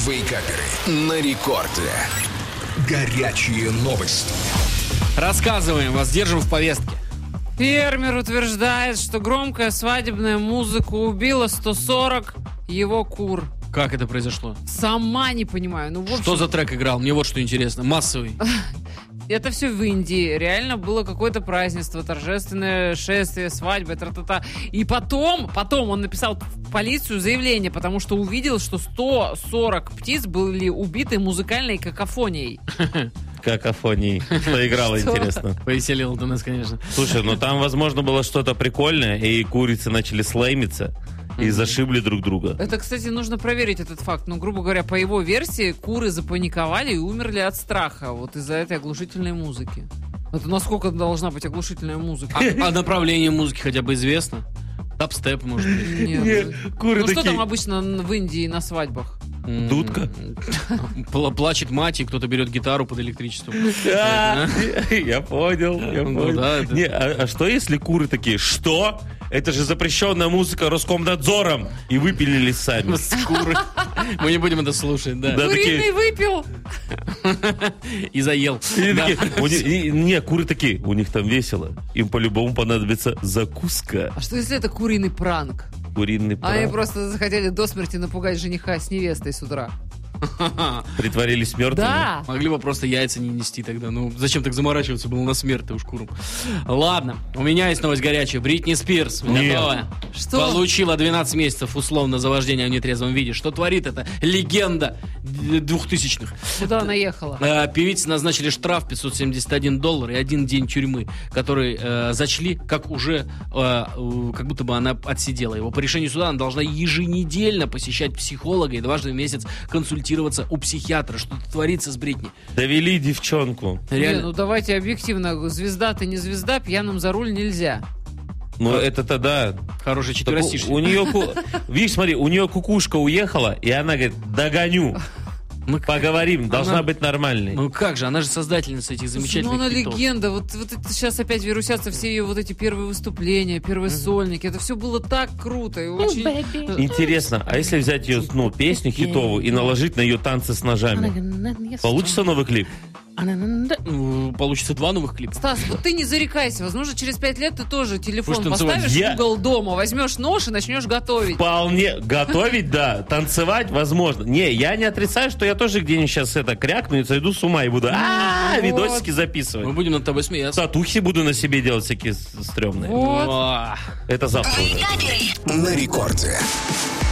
Вейкаперы на рекорде. Горячие новости. Рассказываем, вас держим в повестке. Фермер утверждает, что громкая свадебная музыка убила 140 его кур. Как это произошло? Сама не понимаю. Ну, в общем, Что за трек играл? Мне вот что интересно. Массовый. это все в Индии. Реально было какое-то празднество, торжественное шествие, свадьба, тра-та-та. И потом он написал в полицию заявление, потому что увидел, что 140 птиц были убиты музыкальной какофонией. Какофонии. Что играло, интересно. Повеселил ты нас, конечно. Слушай, ну там, возможно, было что-то прикольное, и курицы начали слаймиться и зашибли друг друга. Это, кстати, нужно проверить этот факт. Но, грубо говоря, по его версии, куры запаниковали и умерли от страха вот из-за этой оглушительной музыки. Это насколько должна быть оглушительная музыка? А направление музыки хотя бы известно? Дабстеп, может быть? Нет. Куры Ну что такие... там обычно в Индии на свадьбах? Дудка? Плачет мать, и кто-то берет гитару под электричеством. Я понял. Ну да, это- Не, а что если куры такие, что? Это же запрещенная музыка Роскомнадзором. И выпилили сами. Куры. Мы не будем это слушать, да. Да. Куриный выпил! И заел. И Да. такие, не, куры такие, у них там весело. Им по-любому понадобится закуска. А что если это куриный пранк? Куриный А они пранк. просто захотели до смерти напугать жениха с невестой с утра. Притворились мертвыми. Да! Могли бы просто яйца не нести тогда. Ну, зачем так заморачиваться было на смерть-то уж курам. Ладно, у меня есть новость горячая. Бритни Спирс, Нет. готовая. Что? Получила 12 месяцев условно за вождение в нетрезвом виде. Что творит эта легенда 2000-х? Куда она ехала? Певице назначили штраф $571 и 1 день тюрьмы, который зачли, как уже, как будто бы она отсидела его. По решению суда она должна еженедельно посещать психолога и дважды в месяц консультироваться у психиатра. Что-то творится с Бритни. Довели девчонку. Реально. Не, ну давайте объективно. Звезда ты не звезда, пьяным за руль нельзя. Ну, это тогда... Хороший Так четверостишье. у нее... Видишь, смотри, у нее кукушка уехала, и она говорит, догоню. Ну, Поговорим, должна она- быть нормальной. Ну как же, она же создательница этих Ну замечательных она хитов. легенда. Вот это сейчас опять вирусятся все ее вот эти первые выступления, первые сольники. Это все было так круто и очень... Интересно, а если взять ее, ну, песню хитовую и наложить на ее танцы с ножами? Получится новый клип? Получится 2 новых клипа. Стас, вот ты не зарекайся. Возможно, через 5 лет ты тоже телефон Будешь танцевать. поставишь Я- в угол дома, возьмешь нож и начнешь готовить. Вполне. Готовить, да. Танцевать, возможно. Не, я не отрицаю, что я тоже где-нибудь сейчас это крякну и сойду с ума и буду видосики Мы записывать. будем над тобой смеяться. Татухи буду на себе делать всякие стрёмные. Вот. О, Это завтра уже. На рекорде.